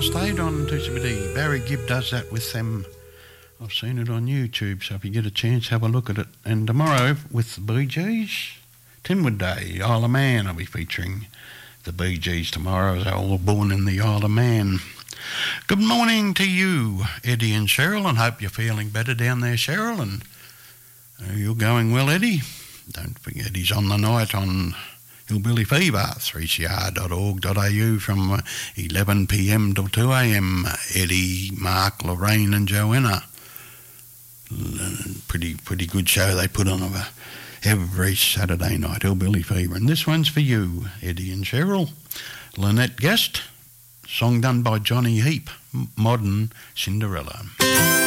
State on 2CBD. Barry Gibb does that with them. I've seen it on YouTube, so if you get a chance, have a look at it. And tomorrow, with the Bee Gees, Tinwood Day, Isle of Man, I'll be featuring the Bee Gees tomorrow. They're all born in the Isle of Man. Good morning to you, Eddie and Cheryl, and hope you're feeling better down there, Cheryl, and you're going well, Eddie. Don't forget he's on the night on Hillbilly Fever, 3cr.org.au from 11pm till 2am. Eddie, Mark, Lorraine and Joanna. Pretty good show they put on every Saturday night, Hillbilly Fever. And this one's for you, Eddie and Cheryl. Lynette Guest, song done by Johnny Heap, Modern Cinderella.